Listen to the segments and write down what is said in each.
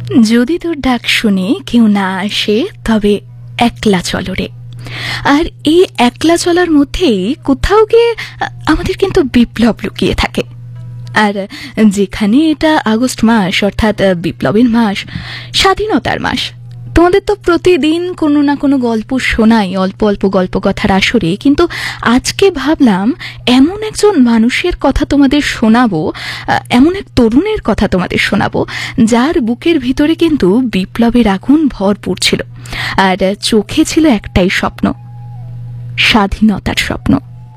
যদি তোর ডাক শুনে কেউ না আসে তবে একলা চলো রে। আর এই একলা চলার মধ্যেই কোথাও গিয়ে আমাদের কিন্তু বিপ্লব লুকিয়ে থাকে। আর যেখানে এটা আগস্ট মাস, অর্থাৎ বিপ্লবের মাস, স্বাধীনতার মাস, তোমাদের তো প্রতিদিন কোনো না কোনো গল্প শোনাই, অল্প অল্প গল্প কথার আসরে। কিন্তু আজকে ভাবলাম এমন একজন মানুষের কথা তোমাদের শোনাবো, এমন এক তরুণের কথা তোমাদের শোনাবো যার বুকের ভিতরে কিন্তু বিপ্লবের আগুন ভরপুর ছিল, আর চোখে ছিল একটাই স্বপ্ন, স্বাধীনতার স্বপ্ন।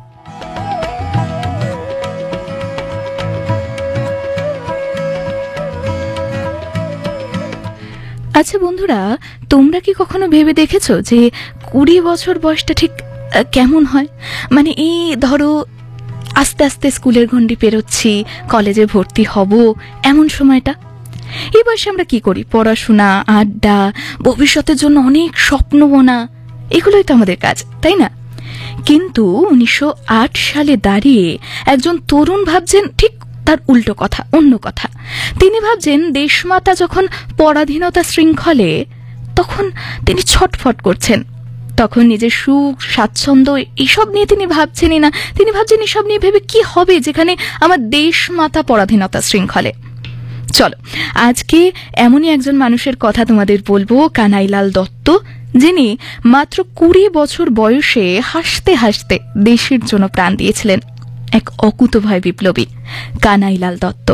আচ্ছা বন্ধুরা, তোমরা কি কখনো ভেবে দেখেছো যে 20 বছর বয়সটা ঠিক কেমন হয়? মানে এই ধরো আস্তে আস্তে স্কুলের গণ্ডি পেরোচ্ছি, কলেজে ভর্তি হব, এমন সময়টা। এই বয়সে আমরা কি করি? পড়াশোনা, আড্ডা, ভবিষ্যতের জন্য অনেক স্বপ্ন বোনা, এগুলোই তো আমাদের কাজ, তাই না? কিন্তু 1908 সালে দাঁড়িয়ে একজন তরুণ ভাবছেন ঠিক তার উল্টো কথা, অন্য কথা। তিনি ভাবছেন দেশমাতা যখন পরাধীনতা শৃঙ্খলে, তখন তিনি ছটফট করছেন। তখন নিজের সুখ, স্বাচ্ছন্দ্য এসব নিয়ে তিনি ভাবছেনই না। তিনি ভাবছেন এসব নিয়ে ভেবে কি হবে যেখানে আমার দেশমাতা পরাধীনতা শৃঙ্খলে। চলো আজকে এমনই একজন মানুষের কথা তোমাদের বলবো, কানাইলাল দত্ত, যিনি মাত্র 20 বছর বয়সে হাসতে হাসতে দেশের জন্য প্রাণ দিয়েছিলেন। এক অকুতোভয় বিপ্লবী কানাইলাল দত্ত।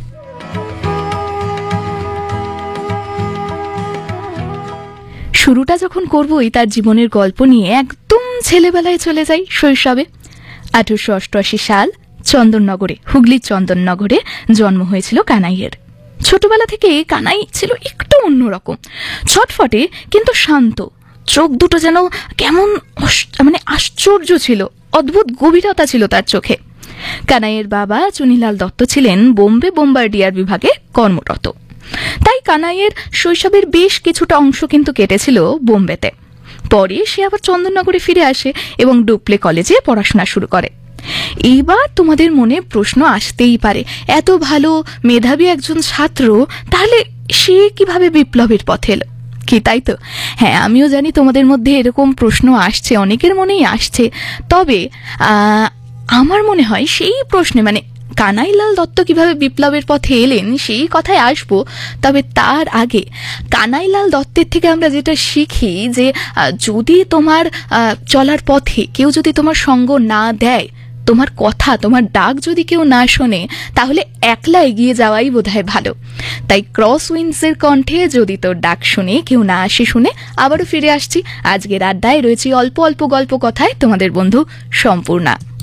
শুরুটা যখন করবই তার জীবনের গল্প নিয়ে, একদম ছেলেবেলায় চলে যাই, শৈশবে। 1888 সাল, চন্দননগরে, হুগলির চন্দননগরে জন্ম হয়েছিল কানাইয়ের। ছোটবেলা থেকে কানাই ছিল একটু অন্যরকম, ছটফটে কিন্তু শান্ত। চোখ দুটো যেন কেমন মানে আশ্চর্য ছিল, অদ্ভুত গভীরতা ছিল তার চোখে। কানাইয়ের বাবা চুনিলাল দত্ত ছিলেন বোম্বে বোম্বার্ডিয়ার বিভাগে কর্মরত। তাই কানাইয়ের শৈশবের বেশ কিছুটা অংশ কিন্তু কেটেছিল বোম্বেতে। পরে সে আবার চন্দননগরে ফিরে আসে এবং ডুপ্লে কলেজে পড়াশোনা শুরু করে। এইবার তোমাদের মনে প্রশ্ন আসতেই পারে, এত ভালো মেধাবী একজন ছাত্র, তাহলে সে কিভাবে বিপ্লবের পথে এলো? কি তাই তো? হ্যাঁ, আমিও জানি তোমাদের মধ্যে এরকম প্রশ্ন আসছে, অনেকের মনেই আসছে। তবে আমার মনে হয় সেই প্রশ্নে, মানে কানাইলাল দত্ত কিভাবে বিপ্লবের পথে এলেন সেই কথায় আসবো। তবে তার আগে কানাইলাল দত্তের থেকে আমরা যেটা শিখি যে যদি তোমার চলার পথে কেউ যদি তোমার সঙ্গ না দেয়, তোমার কথা, তোমার ডাক যদি কেউ না শোনে, তাহলে একলা এগিয়ে যাওয়াই বোধহয় ভালো। তাই ক্রস উইন্ডসের কণ্ঠে যদি তোর ডাক শুনে কেউ না আসে শুনে আবারও ফিরে আসছি। আজকের আড্ডায় রয়েছে অল্প অল্প গল্প কথায় তোমাদের বন্ধু সম্পূর্ণা।